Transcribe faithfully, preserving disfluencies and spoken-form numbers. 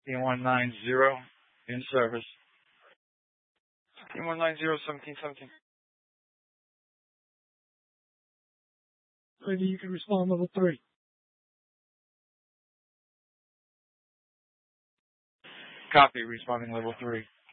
T one nine zero in service. T one nine zero seventeen seventeen. Maybe you can respond level three. Copy, responding level three.